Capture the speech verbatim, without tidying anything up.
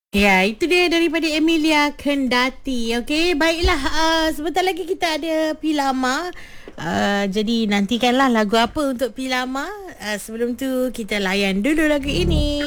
Ya, itu dia daripada Emilia Kendati. Okey, baiklah. Uh, sebentar lagi kita ada Pilama. Uh, jadi nantikanlah lagu apa untuk Pilama. Uh, sebelum tu kita layan dulu lagu ini.